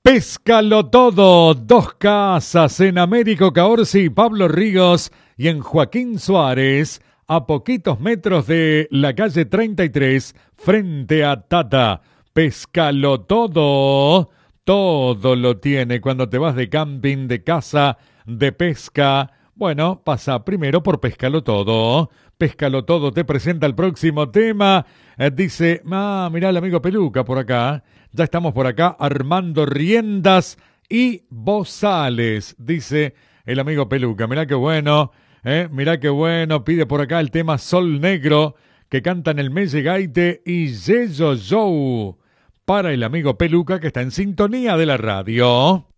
Péscalo todo, dos casas en Américo Caorsi y Pablo Ríos y en Joaquín Suárez, a poquitos metros de la calle 33, frente a Tata. Péscalo todo, todo lo tiene cuando te vas de camping, de casa, de pesca. Bueno, pasa primero por Péscalo Todo. Péscalo Todo te presenta el próximo tema. Dice, mirá el amigo Peluca por acá. Ya estamos por acá armando riendas y bozales, dice el amigo Peluca. Mirá qué bueno, mirá qué bueno. Pide por acá el tema Sol Negro que cantan el Melle Gaite y Yeyo Joe para el amigo Peluca que está en sintonía de la radio.